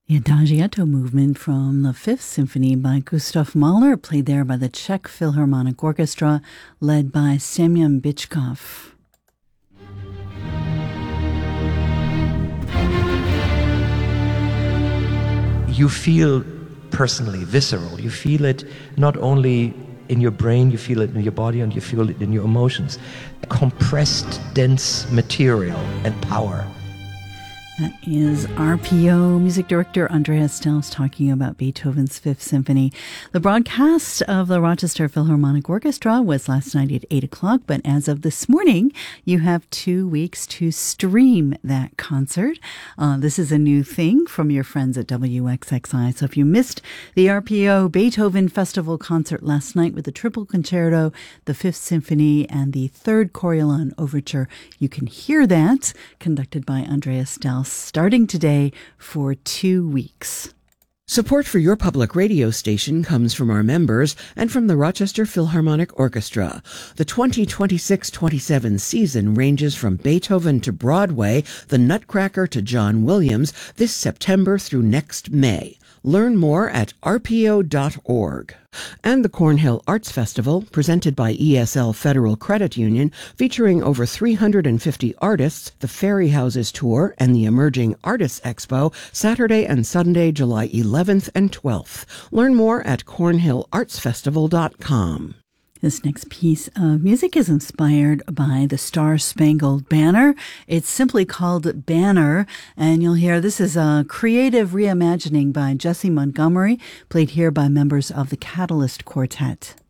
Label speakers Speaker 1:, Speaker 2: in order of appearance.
Speaker 1: The Adagietto movement from the Fifth Symphony by Gustav Mahler, played there by the Czech Philharmonic Orchestra, led by Semyon Bychkov.
Speaker 2: You feel personally, visceral. You feel it not only in your brain, you feel it in your body, and you feel it in your emotions. Compressed, dense material and power.
Speaker 1: That is RPO music director Andreas Delfs talking about Beethoven's Fifth Symphony. The broadcast of the Rochester Philharmonic Orchestra was last night at 8 o'clock, but as of this morning, you have 2 weeks to stream that concert. This is a new thing from your friends at WXXI. So if you missed the RPO Beethoven Festival concert last night with the Triple Concerto, the Fifth Symphony, and the Third Coriolan Overture, you can hear that, conducted by Andreas Delfs, starting today for 2 weeks.
Speaker 3: Support for your public radio station comes from our members and from the Rochester Philharmonic Orchestra. The 2026-27 season ranges from Beethoven to Broadway, the Nutcracker to John Williams, this September through next May. Learn more at rpo.org. And the Cornhill Arts Festival, presented by ESL Federal Credit Union, featuring over 350 artists, the Fairy Houses Tour, and the Emerging Artists Expo, Saturday and Sunday, July 11th and 12th. Learn more at cornhillartsfestival.com.
Speaker 1: This next piece of music is inspired by the Star-Spangled Banner. It's simply called Banner, and you'll hear this is a creative reimagining by Jesse Montgomery, played here by members of the Catalyst Quartet.